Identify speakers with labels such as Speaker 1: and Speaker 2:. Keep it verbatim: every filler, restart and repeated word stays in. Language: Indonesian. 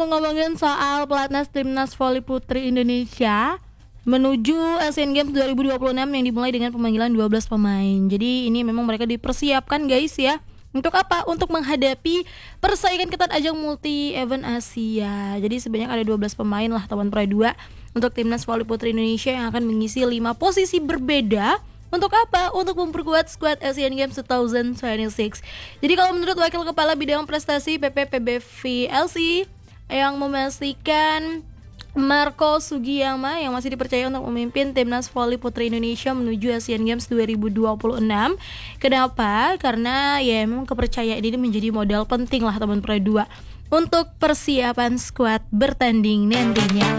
Speaker 1: ngomongin soal pelatnas timnas voli putri Indonesia menuju Asian Games dua ribu dua puluh enam yang dimulai dengan pemanggilan dua belas pemain. Jadi ini memang mereka dipersiapkan guys ya. Untuk apa? Untuk menghadapi persaingan ketat ajang multi event Asia. Jadi sebanyak ada dua belas pemain lah teman Pro dua untuk timnas voli putri Indonesia yang akan mengisi lima posisi berbeda. Untuk apa? Untuk memperkuat skuad Asian Games dua ribu dua puluh enam. Jadi kalau menurut Wakil Kepala Bidang Prestasi P P P B V L C yang memastikan Marco Sugiyama yang masih dipercaya untuk memimpin timnas voli putri Indonesia menuju Asian Games dua ribu dua puluh enam. Kenapa? Karena ya memang kepercayaan ini menjadi modal penting lah teman Pro dua untuk persiapan skuad bertanding nantinya.